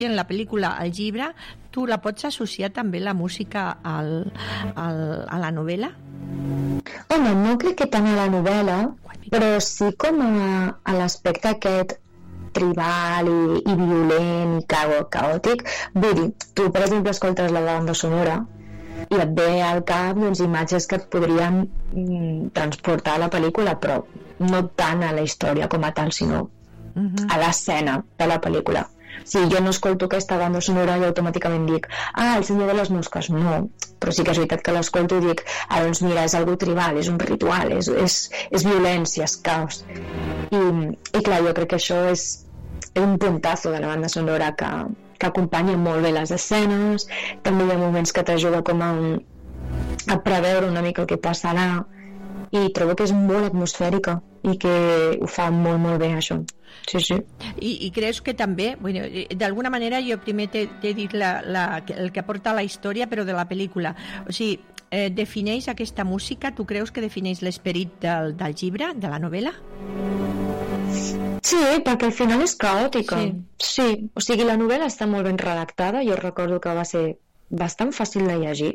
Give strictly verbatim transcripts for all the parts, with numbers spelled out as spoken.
en la pel·lícula, al llibre, tu la pots associar també la música al, al, a la novel·la? Home, no crec que tant a la novel·la, però sí com a, a l'aspecte aquest tribal i, i violent i ca- caòtic. Vull dir, tu per exemple escoltes la banda sonora i et ve al cap doncs, imatges que et podrien mm, transportar a la pel·lícula, però no tant a la història com a tal, sinó uh-huh. a l'escena de la pel·lícula. Si jo no escolto aquesta banda sonora i automàticament dic ah, el senyor de les mosques, no, però sí que és veritat que l'escolto i dic ah, doncs mira, és algo tribal, és un ritual, és, és, és violència, és caos. I, i clar, jo crec que això és un puntazo de la banda sonora que, que acompanya molt bé les escenes. També hi ha moments que t'ajuda com a, a preveure una mica el que passarà, i trobo que és molt atmosfèrica i que ho fa molt molt bé això. Sí, sí. I, i creus que també, bueno, d'alguna manera jo primer t'he, t'he dit la, la, el que aporta la història però de la pel·lícula, o sigui, eh, defineix aquesta música, tu creus que defineix l'esperit del, del llibre, de la novel·la? Sí, perquè al final és caòtica. Sí. Sí, o sigui, la novel·la està molt ben redactada, jo recordo que va ser bastant fàcil de llegir,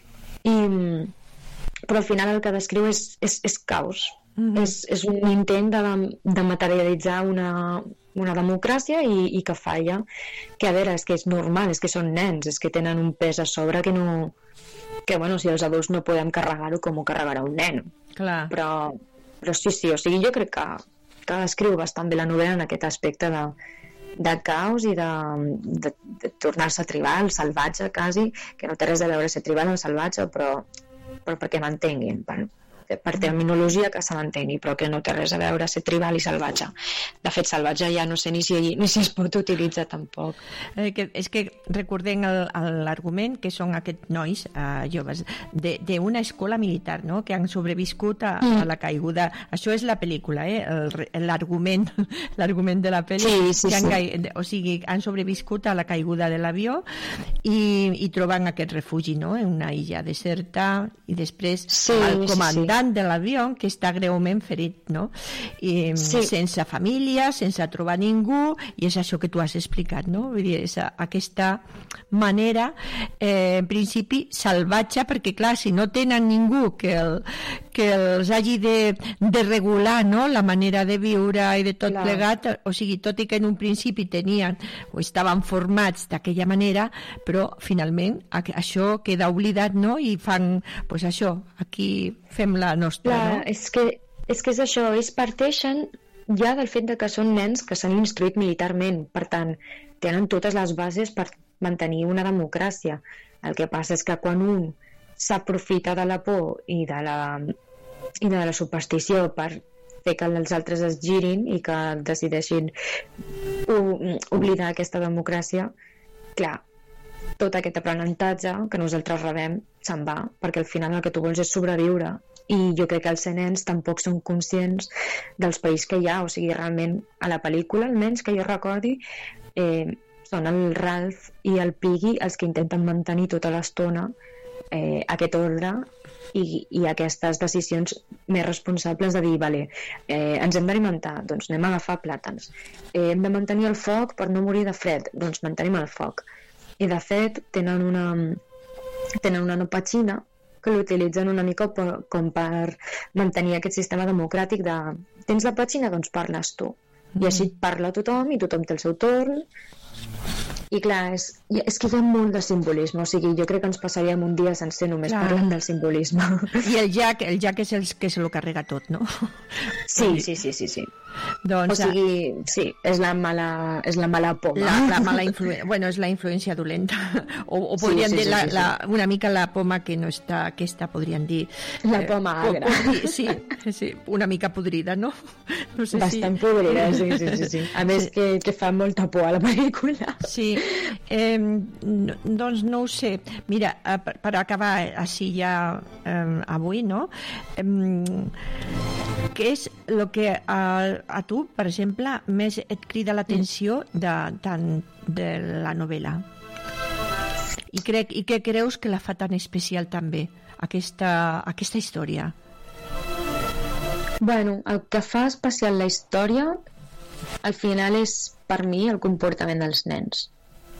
i però al final el que descriu és, és, és caos. Mm-hmm. És, és un intent de, de materialitzar una, una democràcia i, i que falla, que a veure, és que és normal, és que són nens, és que tenen un pes a sobre que no, que bueno, si els adults no podem carregar-ho, com ho carregarà un nen. Clar. Però, però sí, sí, o sigui, jo crec que, que descriu bastant bé la novel·la en aquest aspecte de, de caos i de, de, de tornar-se tribal, salvatge quasi, que no té res a veure ser tribal o salvatge, però però perquè m'entenguin, per, per terminologia que se m'entengui, però que no té res a veure ser tribal i salvatge. De fet, salvatge ja no sé ni si, ni si es pot utilitzar tampoc. Eh, que, és que recordem el, l'argument que són aquests nois eh, joves d'una escola militar, no?, que han sobreviscut a, mm. a la caiguda. Això és la pel·lícula, eh? El, l'argument l'argument de la pel·lícula, sí, sí, que han, sí. O sigui, han sobreviscut a la caiguda de l'avió i, i troben aquest refugi, no?, en una illa deserta, i després sí, el comandant sí, sí. de l'avió, que està greument ferit, no?, I, sí. sense família, sense trobar ningú, i és això que tu has explicat, no?, vull dir, és aquesta manera eh, en principi salvatge, perquè clar, si no tenen ningú que, el, que els hagi de, de regular, no?, la manera de viure i de tot clar. Plegat, o sigui, tot i que en un principi tenien o estaven formats d'aquella manera, però finalment això queda oblidat, no?, i fan, pues això, aquí fem la nostra, clar, no? És que, és que és això, ells parteixen ja del fet de que són nens que s'han instruït militarment, per tant, tenen totes les bases per mantenir una democràcia. El que passa és que quan un s'aprofita de la por i de la, i de la superstició per fer que els altres es girin i que decideixin oblidar aquesta democràcia, clar, tot aquest aprenentatge que nosaltres rebem se'n va, perquè al final el que tu vols és sobreviure, i jo crec que els nens tampoc són conscients dels perills que hi ha. O sigui, realment a la pel·lícula, almenys que jo recordi, eh, són el Ralph i el Piggy els que intenten mantenir tota l'estona eh, aquest ordre i, i aquestes decisions més responsables de dir, vale, eh, ens hem d'alimentar, doncs anem a agafar plàtans, eh, hem de mantenir el foc per no morir de fred, doncs mantenim el foc. I de fet tenen una tenen una nopatxina que l'utilitzen una mica per, com per mantenir aquest sistema democràtic de tens la petxina, doncs parles tu, mm. i així parla tothom i tothom té el seu torn. I clar, és, és que hi ha molt de simbolisme, o sigui, jo crec que ens passaríem un dia sencer només clar. Parlant del simbolisme. I el Jack, el Jack és el que se lo carrega tot, no? Sí, sí, sí, sí, sí. Doncs, o sigui, sí, és la mala, és la mala poma. La, la mala influència, bueno, és la influència dolenta. O, o podrien sí, sí, dir la, sí, sí, la, una mica la poma que no està, aquesta podrien dir. La poma eh, agra. Sí, sí, una mica podrida, no? No sé bastant si... podrida, sí, sí, sí, sí. A més sí. que, que fa molta por a la pel·lícula. Sí, eh, no, doncs no ho sé. Mira, per, per acabar així ja eh, avui, no? Eh, què és el que a, a tu, per exemple, més et crida l'atenció de, tant de la novel·la? I, crec, I què creus que la fa tan especial també, aquesta, aquesta història? Bueno, el que fa especial la història al final és, per mi, el comportament dels nens.